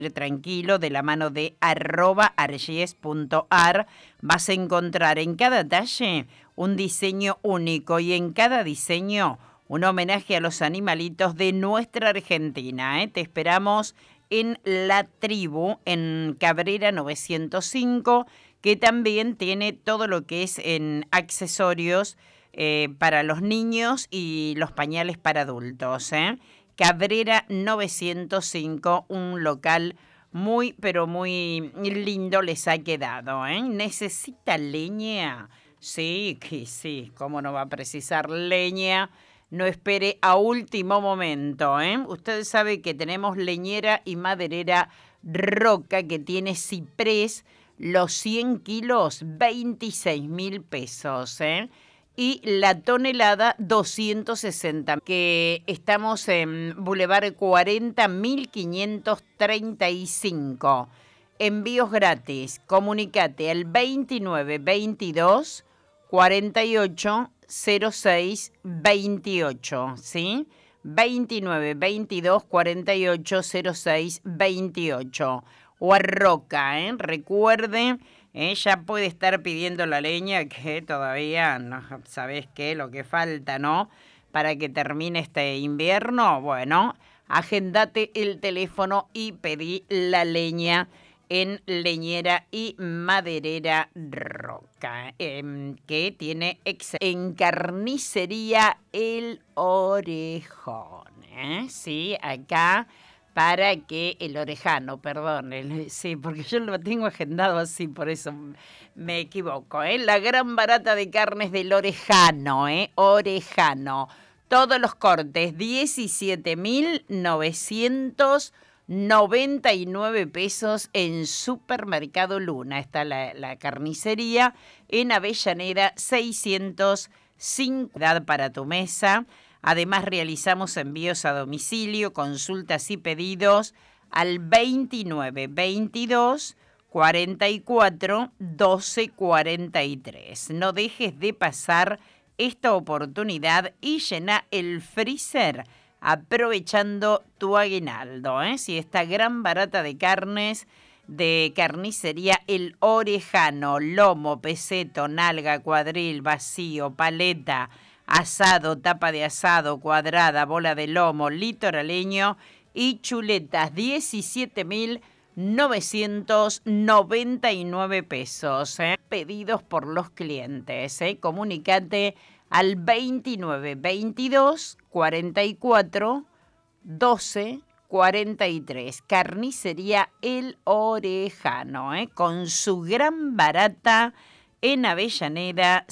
tranquilo de la mano de @argies.ar. Vas a encontrar en cada talle un diseño único y en cada diseño un homenaje a los animalitos de nuestra Argentina. Te esperamos en La Tribu, en Cabrera 905, que también tiene todo lo que es en accesorios para los niños y los pañales para adultos. Cabrera 905, un local muy, pero muy lindo les ha quedado. ¿Necesita leña? Sí, que sí, ¿cómo no va a precisar leña? No espere a último momento. Usted sabe que tenemos leñera y maderera Roca, que tiene ciprés, los 100 kilos, 26.000 pesos. Y la tonelada, 260, que estamos en Boulevard 40, 1535. Envíos gratis. Comunicate al 2922 48 06 28, ¿sí? 29 22 48 06 28. O a Roca, Recuerde, ya puede estar pidiendo la leña, que todavía no sabés qué, lo que falta, ¿no? Para que termine este invierno. Bueno, agendate el teléfono y pedí la leña en Leñera y Maderera Roca, que tiene en Carnicería El Orejón. Sí, acá para que el orejano, perdón, sí, porque yo lo tengo agendado así, por eso me equivoco. La gran barata de carnes del Orejano, Orejano. Todos los cortes, 17.999 pesos en Supermercado Luna. Está la carnicería en Avellaneda 605 para tu mesa. Además realizamos envíos a domicilio, consultas y pedidos al 29 22 44 12 43. No dejes de pasar esta oportunidad y llena el freezer aprovechando tu aguinaldo. Si esta gran barata de carnes de Carnicería El Orejano, lomo, peseto, nalga, cuadril, vacío, paleta, asado, tapa de asado, cuadrada, bola de lomo, litoraleño y chuletas, 17.999 pesos. Pedidos por los clientes. Comunicate al 29 22 44 12 43. Carnicería El Orejano, con su gran barata en Avellaneda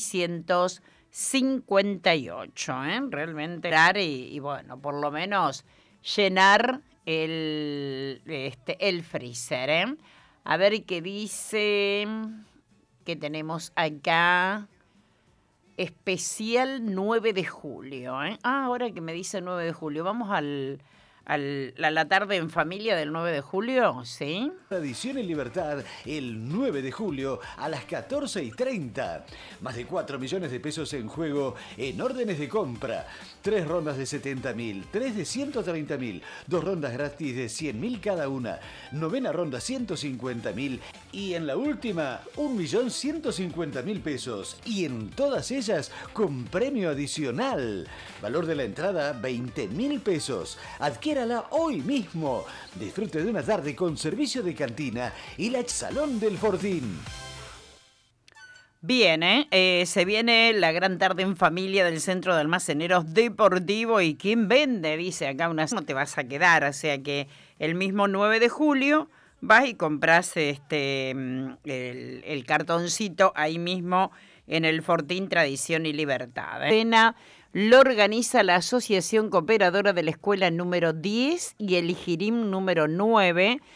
658. Realmente y bueno, por lo menos llenar el freezer. A ver qué dice que tenemos acá. Especial 9 de julio. Ahora que me dice 9 de julio, vamos a la tarde en familia del 9 de julio, ¿sí? Tradición en Libertad, el 9 de julio a las 14:30. Más de 4 millones de pesos en juego en órdenes de compra. 3 rondas de 70.000, 3 de 130.000, 2 rondas gratis de 100.000 cada una, 9ª ronda 150.000 y en la última 1.150.000 pesos. Y en todas ellas con premio adicional. Valor de la entrada 20.000 pesos. Adquiérala hoy mismo. Disfrute de una tarde con servicio de cantina y la Salón del Fortín. Bien, se viene la gran tarde en familia del Centro de Almaceneros Deportivo. ¿Y quién vende? Dice acá no te vas a quedar. O sea que el mismo 9 de julio vas y compras el cartoncito ahí mismo en el Fortín Tradición y Libertad. Cena lo organiza la Asociación Cooperadora de la Escuela número 10 y el Ijirim número 9.